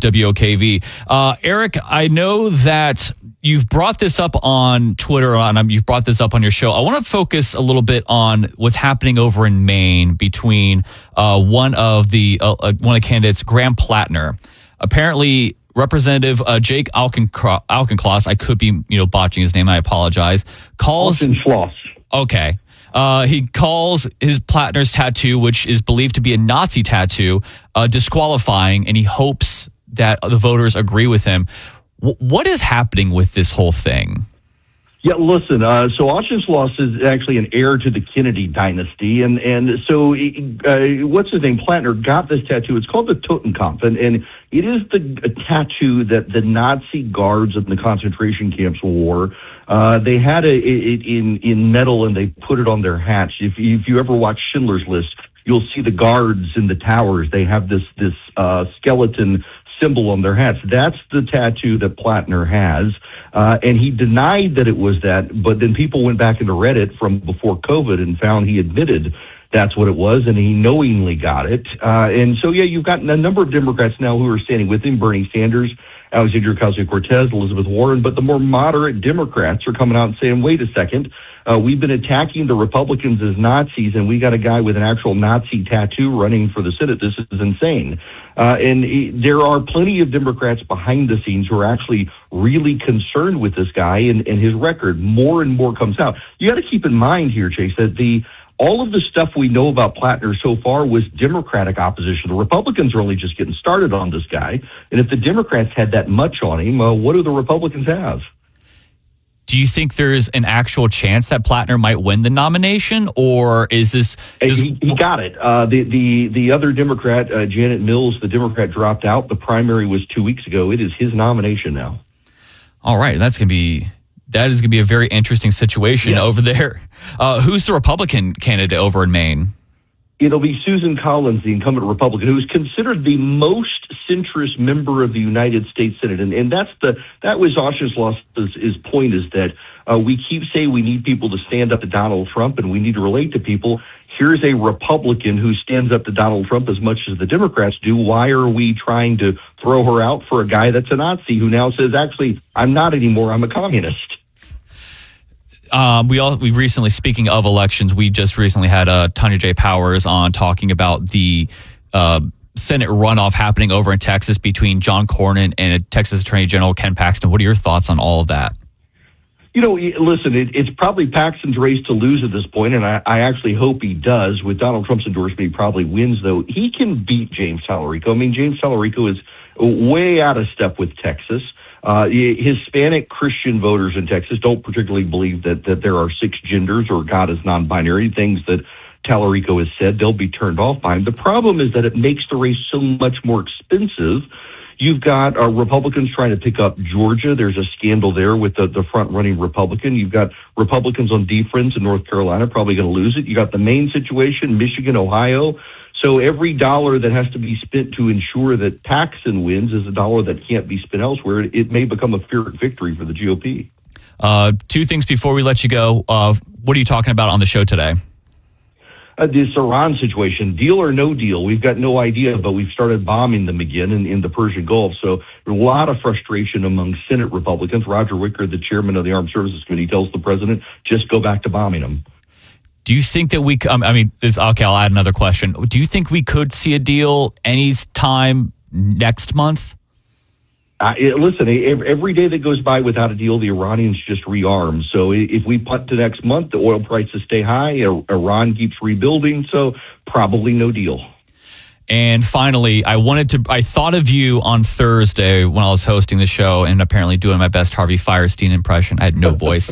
WOKV. Eric, I know that you've brought this up on Twitter and you've brought this up on your show. I want to focus a little bit on what's happening over in Maine between one of the candidates, Graham Plattner. Apparently, Representative Jake Auchincloss, I could be botching his name, I apologize, calls... Auchincloss. Okay. He calls his Plattner's tattoo, which is believed to be a Nazi tattoo, disqualifying, and he hopes that the voters agree with him. What is happening with this whole thing? Yeah, listen, so Auchincloss is actually an heir to the Kennedy dynasty, and so what's his name? Plattner got this tattoo. It's called the Totenkopf, and it is a tattoo that the Nazi guards in the concentration camps wore. They had it in metal, and they put it on their hats. If you ever watch Schindler's List, you'll see the guards in the towers. They have this skeleton symbol on their hats. That's the tattoo that Plattner has. And he denied that it was that, but then people went back into Reddit from before COVID and found he admitted that's what it was, and he knowingly got it. And so, yeah, you've got a number of Democrats now who are standing with him, Bernie Sanders, Alexandria Ocasio-Cortez, Elizabeth Warren, but the more moderate Democrats are coming out and saying, wait a second, we've been attacking the Republicans as Nazis, and we got a guy with an actual Nazi tattoo running for the Senate. This is insane. And there are plenty of Democrats behind the scenes who are actually really concerned with this guy and his record. More and more comes out. You got to keep in mind here, Chase, that all of the stuff we know about Plattner so far was Democratic opposition. The Republicans are only just getting started on this guy. And if the Democrats had that much on him, what do the Republicans have? Do you think there's an actual chance that Plattner might win the nomination, or is this... He got it. The other Democrat, Janet Mills, the Democrat dropped out. The primary was 2 weeks ago. It is his nomination now. All right. That is going to be a very interesting situation over there. Who's the Republican candidate over in Maine? It'll be Susan Collins, the incumbent Republican, who is considered the most centrist member of the United States Senate. And that was Auchincloss's point, is that we keep saying we need people to stand up to Donald Trump and we need to relate to people. Here's a Republican who stands up to Donald Trump as much as the Democrats do. Why are we trying to throw her out for a guy that's a Nazi who now says, actually, I'm not anymore, I'm a communist? We recently, speaking of elections, we just recently had Tanya J. Powers on talking about the Senate runoff happening over in Texas between John Cornyn and Texas Attorney General Ken Paxton. What are your thoughts on all of that? Listen, it's probably Paxton's race to lose at this point, and I actually hope he does. With Donald Trump's endorsement, he probably wins, though. He can beat James Tallarico. I mean, James Tallarico is way out of step with Texas. Hispanic Christian voters in Texas don't particularly believe that there are six genders or God is non-binary, things that Tallarico has said. They'll be turned off by him. The problem is that it makes the race so much more expensive. You've got Republicans trying to pick up Georgia. There's a scandal there with the front-running Republican. You've got Republicans on D-Friends in North Carolina probably going to lose it. You got the Maine situation, Michigan, Ohio. So every dollar that has to be spent to ensure that Paxton wins is a dollar that can't be spent elsewhere. It may become a Pyrrhic victory for the GOP. Two things before we let you go. What are you talking about on the show today? this Iran situation, deal or no deal, we've got no idea, but we've started bombing them again in the Persian Gulf. So there's a lot of frustration among Senate Republicans. Roger Wicker, the chairman of the Armed Services Committee, tells the president, just go back to bombing them. Do you think that okay, I'll add another question. Do you think we could see a deal any time next month? Listen, every day that goes by without a deal, the Iranians just rearm. So if we punt to next month, the oil prices stay high, Iran keeps rebuilding, so probably no deal. And finally, I thought of you on Thursday when I was hosting the show and apparently doing my best Harvey Fierstein impression. I had no voice.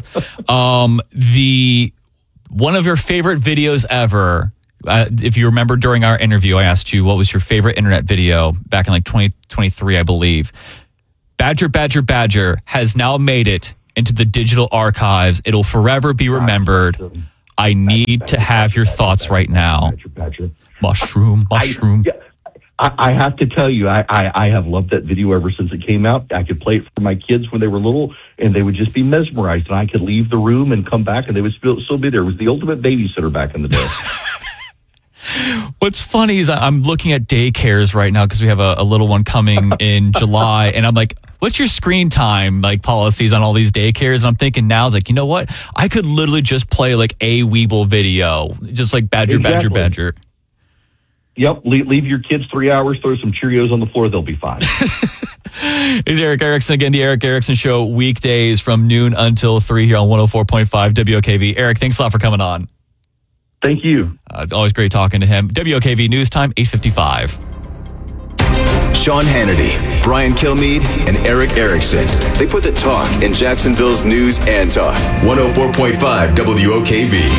One of your favorite videos ever, if you remember during our interview, I asked you what was your favorite internet video back in 2023, I believe. Badger, Badger, Badger has now made it into the digital archives. It'll forever be remembered. I need to have your thoughts right now. Badger. Mushroom. I have to tell you, I have loved that video ever since it came out. I could play it for my kids when they were little, and they would just be mesmerized. And I could leave the room and come back, and they would still be there. It was the ultimate babysitter back in the day. What's funny is I'm looking at daycares right now because we have a little one coming in July, and I'm like, what's your screen time policies on all these daycares? And I'm thinking now, you know what? I could literally just play a Weeble video, just like Badger, Exactly. Badger, Badger. Yep, leave your kids 3 hours, throw some Cheerios on the floor, they'll be fine. It's Eric Erickson again, the Eric Erickson Show, weekdays from noon until 3 here on 104.5 WOKV. Eric, thanks a lot for coming on. Thank you. It's always great talking to him. WOKV News Time, 8:55. Sean Hannity, Brian Kilmeade, and Eric Erickson. They put the talk in Jacksonville's news and talk. 104.5 WOKV.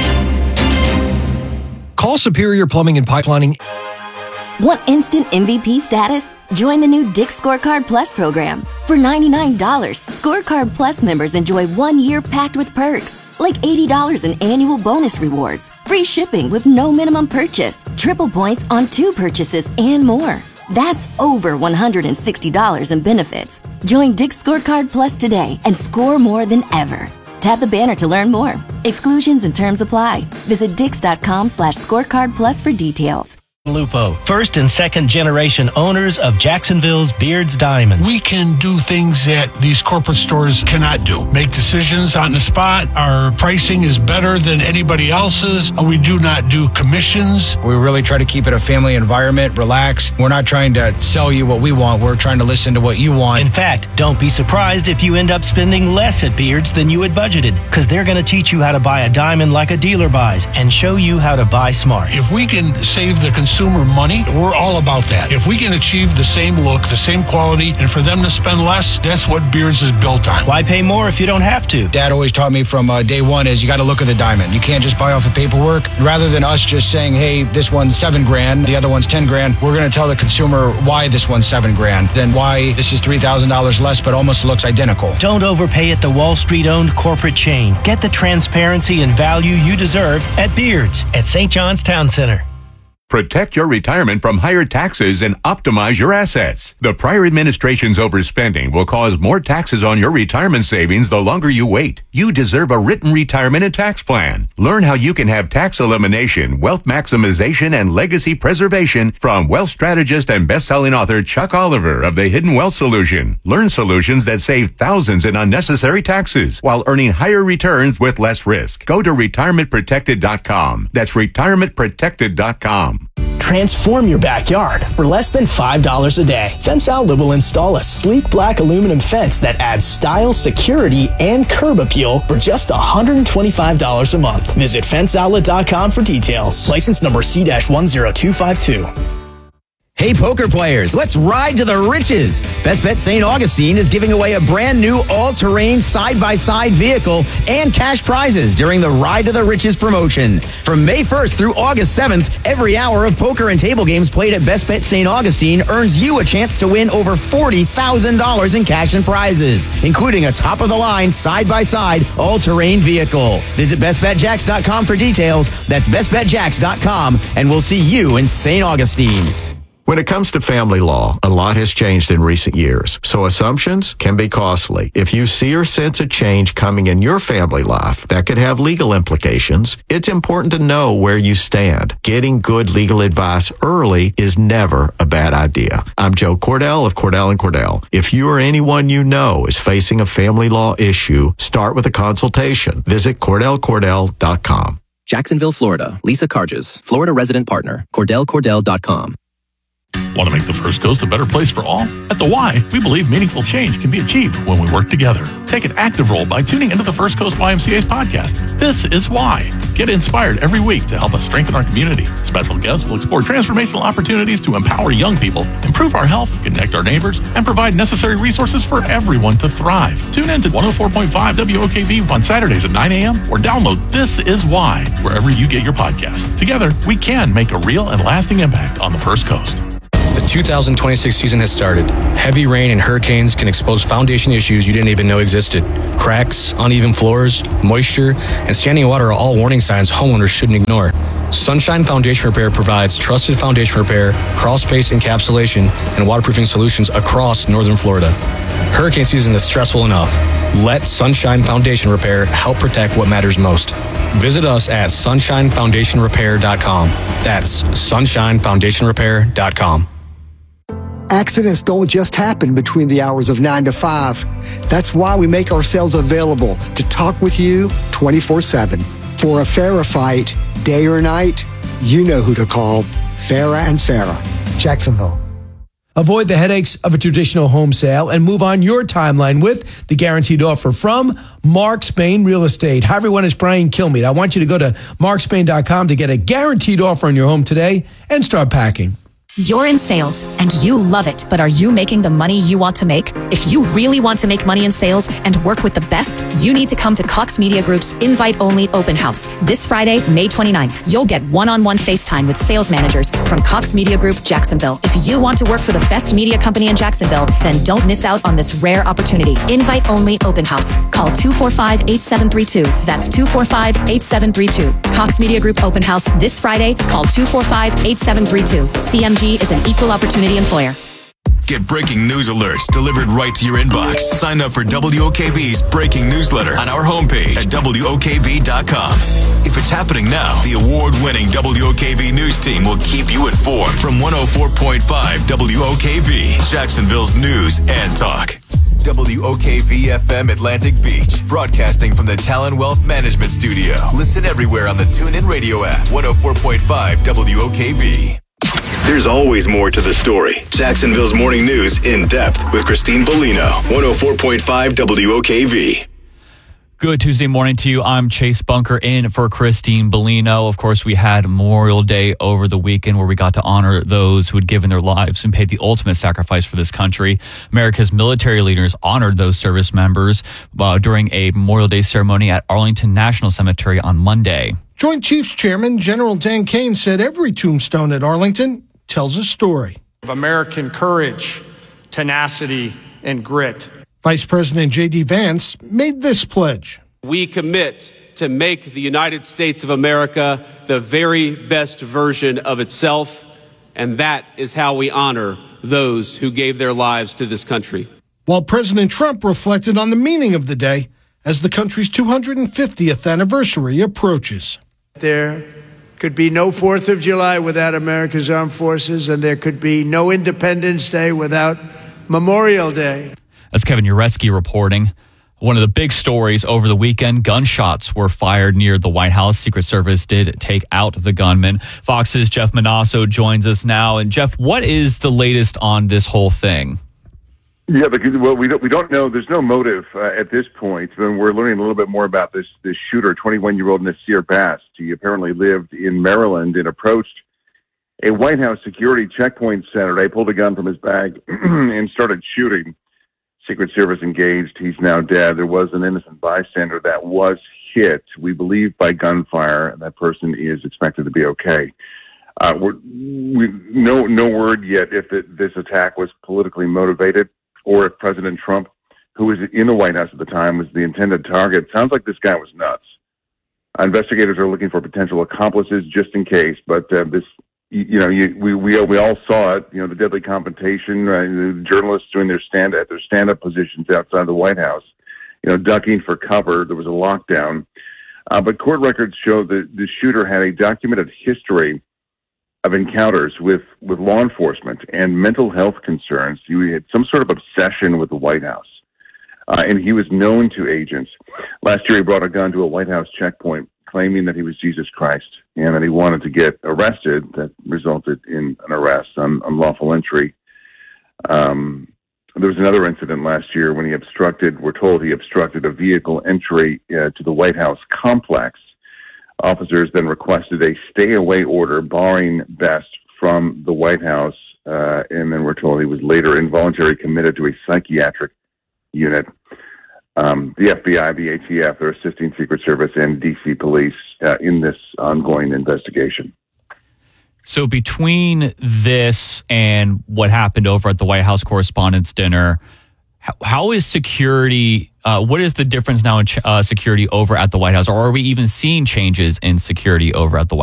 Call Superior Plumbing and Pipelining. Want instant MVP status? Join the new Dick's Scorecard Plus program. For $99, Scorecard Plus members enjoy 1 year packed with perks, like $80 in annual bonus rewards, free shipping with no minimum purchase, triple points on 2 purchases, and more. That's over $160 in benefits. Join Dick's Scorecard Plus today and score more than ever. Tap the banner to learn more. Exclusions and terms apply. Visit Dix.com/scorecard plus for details. Lupo, first and second generation owners of Jacksonville's Beards Diamonds. We can do things that these corporate stores cannot do. Make decisions on the spot. Our pricing is better than anybody else's. We do not do commissions. We really try to keep it a family environment, relaxed. We're not trying to sell you what we want. We're trying to listen to what you want. In fact, don't be surprised if you end up spending less at Beards than you had budgeted, because they're going to teach you how to buy a diamond like a dealer buys and show you how to buy smart. If we can save the consumer money, we're all about that. If we can achieve the same look, the same quality, and for them to spend less, that's what Beards is built on. Why pay more if you don't have to? Dad always taught me from day one is you got to look at the diamond. You can't just buy off of paperwork. Rather than us just saying, hey, this one's $7,000, the other one's $10,000, we're going to tell the consumer why this one's $7,000 and why this is $3,000 less, but almost looks identical. Don't overpay at the Wall Street-owned corporate chain. Get the transparency and value you deserve at Beards at St. John's Town Center. Protect your retirement from higher taxes and optimize your assets. The prior administration's overspending will cause more taxes on your retirement savings the longer you wait. You deserve a written retirement and tax plan. Learn how you can have tax elimination, wealth maximization, and legacy preservation from wealth strategist and best-selling author Chuck Oliver of The Hidden Wealth Solution. Learn solutions that save thousands in unnecessary taxes while earning higher returns with less risk. Go to retirementprotected.com. That's retirementprotected.com. Transform your backyard for less than $5 a day. Fence Outlet will install a sleek black aluminum fence that adds style, security, and curb appeal for just $125 a month. Visit fenceoutlet.com for details. License number C-10252. Hey, poker players, let's ride to the riches. Best Bet St. Augustine is giving away a brand new all-terrain side-by-side vehicle and cash prizes during the Ride to the Riches promotion. From May 1st through August 7th, every hour of poker and table games played at Best Bet St. Augustine earns you a chance to win over $40,000 in cash and prizes, including a top-of-the-line side-by-side all-terrain vehicle. Visit bestbetjacks.com for details. That's bestbetjacks.com, and we'll see you in St. Augustine. When it comes to family law, a lot has changed in recent years, so assumptions can be costly. If you see or sense a change coming in your family life that could have legal implications, it's important to know where you stand. Getting good legal advice early is never a bad idea. I'm Joe Cordell of Cordell & Cordell. If you or anyone you know is facing a family law issue, start with a consultation. Visit CordellCordell.com. Jacksonville, Florida. Lisa Carges, Florida resident partner. CordellCordell.com. Want to make the First Coast a better place for all? At the Y, we believe meaningful change can be achieved when we work together. Take an active role by tuning into the First Coast YMCA's podcast. This is Why. Get inspired every week to help us strengthen our community. Special guests will explore transformational opportunities to empower young people, improve our health, connect our neighbors, and provide necessary resources for everyone to thrive. Tune in to 104.5 WOKV on Saturdays at 9 a.m. or download This Is Why wherever you get your podcasts. Together, we can make a real and lasting impact on the First Coast. The 2026 season has started. Heavy rain and hurricanes can expose foundation issues you didn't even know existed. Cracks, uneven floors, moisture, and standing water are all warning signs homeowners shouldn't ignore. Sunshine Foundation Repair provides trusted foundation repair, crawl space encapsulation, and waterproofing solutions across northern Florida. Hurricane season is stressful enough. Let Sunshine Foundation Repair help protect what matters most. Visit us at sunshinefoundationrepair.com. That's sunshinefoundationrepair.com. Accidents don't just happen between the hours of 9 to 5. That's why we make ourselves available to talk with you 24/7. For a Farah fight, day or night, you know who to call. Farah and Farah, Jacksonville. Avoid the headaches of a traditional home sale and move on your timeline with the guaranteed offer from Mark Spain Real Estate. Hi, everyone. It's Brian Kilmeade. I want you to go to markspain.com to get a guaranteed offer on your home today and start packing. You're in sales and you love it, but are you making the money you want to make? If you really want to make money in sales and work with the best, you need to come to Cox Media Group's invite-only open house. This Friday, May 29th, you'll get one-on-one FaceTime with sales managers from Cox Media Group Jacksonville. If you want to work for the best media company in Jacksonville, then don't miss out on this rare opportunity. Invite-only open house. Call 245-8732. That's 245-8732. Cox Media Group open house this Friday. Call 245-8732. CMG is an equal opportunity employer. Get breaking news alerts delivered right to your inbox. Sign up for WOKV's breaking newsletter on our homepage at WOKV.com. If it's happening now, the award-winning WOKV news team will keep you informed from 104.5 WOKV, Jacksonville's news and talk. WOKV-FM Atlantic Beach, broadcasting from the Talon Wealth Management Studio. Listen everywhere on the TuneIn Radio app, 104.5 WOKV. There's always more to the story. Jacksonville's Morning News in depth with Christine Bellino, 104.5 WOKV. Good Tuesday morning to you. I'm Chase Bunker in for Christine Bellino. Of course, we had Memorial Day over the weekend where we got to honor those who had given their lives and paid the ultimate sacrifice for this country. America's military leaders honored those service members during a Memorial Day ceremony at Arlington National Cemetery on Monday. Joint Chiefs Chairman General Dan Kane said every tombstone at Arlington tells a story of American courage, tenacity, and grit. Vice President J.D. Vance made this pledge. We commit to make the United States of America the very best version of itself, and that is how we honor those who gave their lives to this country. While President Trump reflected on the meaning of the day as the country's 250th anniversary approaches. There could be no 4th of July without America's armed forces, and there could be no Independence Day without Memorial Day. That's Kevin Uretsky reporting. One of the big stories over the weekend, gunshots were fired near the White House. Secret Service did take out the gunman. Fox's Jeff Manasso joins us now. And Jeff, what is the latest on this whole thing? Yeah, because we don't know. There's no motive at this point. We're learning a little bit more about this shooter, 21-year-old Nasir Bast. He apparently lived in Maryland and approached a White House security checkpoint Saturday, pulled a gun from his bag, and started shooting. Secret Service engaged. He's now dead. There was an innocent bystander that was hit, we believe, by gunfire, and that person is expected to be okay. No word yet if this attack was politically motivated or if President Trump, who was in the White House at the time, was the intended target. Sounds like this guy was nuts. Investigators are looking for potential accomplices just in case, but this we all saw it. The deadly confrontation. The journalists doing their stand-up positions outside the White House. Ducking for cover. There was a lockdown. But court records show that the shooter had a documented history of encounters with law enforcement and mental health concerns. He had some sort of obsession with the White House. And he was known to agents. Last year, he brought a gun to a White House checkpoint, claiming that he was Jesus Christ and that he wanted to get arrested. That resulted in an arrest on unlawful entry. There was another incident last year when we're told he obstructed a vehicle entry to the White House complex. Officers then requested a stay-away order barring Best from the White House, and then we're told he was later involuntarily committed to a psychiatric unit. The FBI, the ATF, they're assisting Secret Service and D.C. police in this ongoing investigation. So between this and what happened over at the White House Correspondents' Dinner, how is security, what is the difference now in security over at the White House? Or are we even seeing changes in security over at the White House?